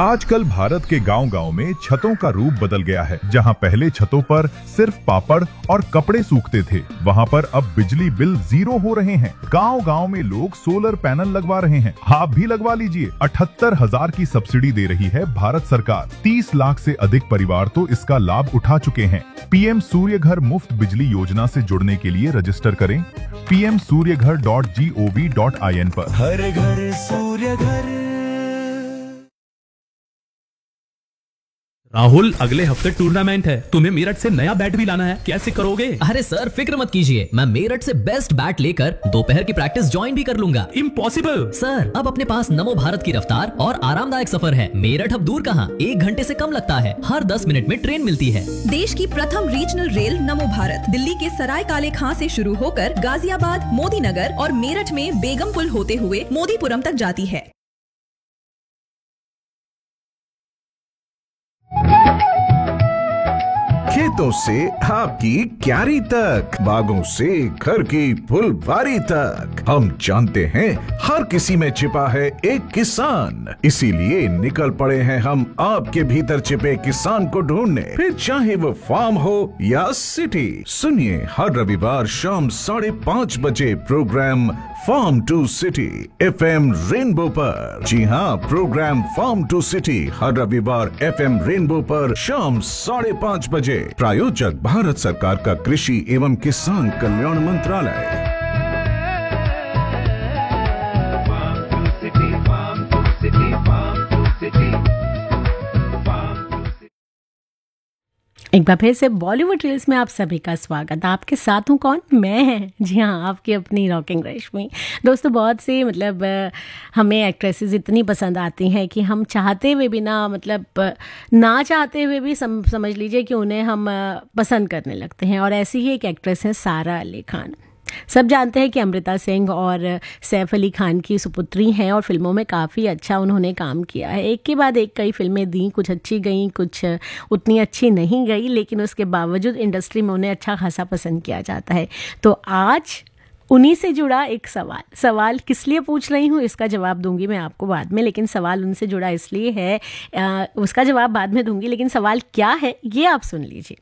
आजकल भारत के गांव-गांव में छतों का रूप बदल गया है। जहां पहले छतों पर सिर्फ पापड़ और कपड़े सूखते थे, वहां पर अब बिजली बिल 0 हो रहे हैं। गांव-गांव में लोग सोलर पैनल लगवा रहे हैं। आप भी लगवा लीजिए। 78,000 की सब्सिडी दे रही है भारत सरकार। 30 लाख से अधिक परिवार तो इसका लाभ उठा चुके हैं। पीएम सूर्य घर मुफ्त बिजली योजना से जुड़ने के लिए रजिस्टर करें pmsuryaghar.gov.in पर। हर घर सूर्य घर। राहुल, अगले हफ्ते टूर्नामेंट है, तुम्हें मेरठ से नया बैट भी लाना है, कैसे करोगे? अरे सर, फिक्र मत कीजिए, मैं मेरठ से बेस्ट बैट लेकर दोपहर की प्रैक्टिस ज्वाइन भी कर लूंगा। इम्पॉसिबल सर, अब अपने पास नमो भारत की रफ्तार और आरामदायक सफर है। मेरठ अब दूर कहाँ, 1 घंटे से कम लगता है। हर 10 मिनट में ट्रेन मिलती है। देश की प्रथम रीजनल रेल नमो भारत दिल्ली के सराय काले खां से शुरू होकर गाजियाबाद, मोदी नगर और मेरठ में बेगमपुल होते हुए मोदीपुरम तक जाती है। खेतों से आपकी क्यारी तक, बागों से घर की फुलवारी तक, हम जानते हैं हर किसी में छिपा है एक किसान। इसीलिए निकल पड़े हैं हम आपके भीतर छिपे किसान को ढूंढने, फिर चाहे वो फार्म हो या सिटी। सुनिए हर रविवार शाम 5:30 बजे programme farm to city FM rainbow पर। जी हाँ, प्रोग्राम फार्म टू सिटी हर रविवार FM रेनबो पर शाम 5:30 बजे। प्रायोजक भारत सरकार का कृषि एवं किसान कल्याण मंत्रालय। एक बार फिर से बॉलीवुड रील्स में आप सभी का स्वागत। आपके साथ हूँ कौन? मैं। जी हाँ, आपकी अपनी रॉकिंग रश्मि। दोस्तों, बहुत सी हमें एक्ट्रेसेस इतनी पसंद आती हैं कि हम चाहते हुए भी ना चाहते हुए भी समझ लीजिए कि उन्हें हम पसंद करने लगते हैं। और ऐसी ही एक एक्ट्रेस है सारा अली खान। सब जानते हैं कि अमृता सिंह और सैफ अली खान की सुपुत्री हैं और फिल्मों में काफ़ी अच्छा उन्होंने काम किया है। एक के बाद एक कई फिल्में दी, कुछ अच्छी गई, कुछ उतनी अच्छी नहीं गई, लेकिन उसके बावजूद इंडस्ट्री में उन्हें अच्छा खासा पसंद किया जाता है। तो आज उन्हीं से जुड़ा एक सवाल किस लिए पूछ रही हूँ इसका जवाब दूंगी मैं आपको बाद में, लेकिन सवाल उनसे जुड़ा इसलिए है, उसका जवाब बाद में दूंगी, लेकिन सवाल क्या है ये आप सुन लीजिए।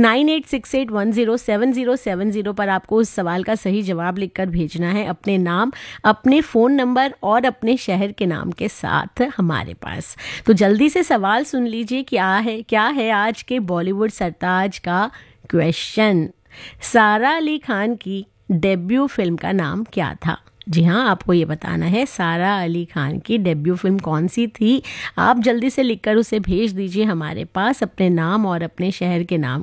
9868107070 पर आपको उस सवाल का सही जवाब लिखकर भेजना है, अपने नाम, अपने फ़ोन नंबर और अपने शहर के नाम के साथ हमारे पास। तो जल्दी से सवाल सुन लीजिए, क्या है आज के बॉलीवुड सरताज का क्वेश्चन। सारा अली खान की डेब्यू फिल्म का नाम क्या था? जी हाँ, आपको ये बताना है सारा अली खान की डेब्यू फिल्म कौन सी थी। आप जल्दी से लिखकर उसे भेज दीजिए हमारे पास, अपने नाम और अपने शहर के नाम